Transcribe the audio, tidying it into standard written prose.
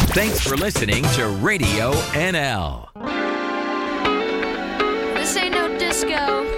Thanks for listening to Radio NL. This ain't no disco.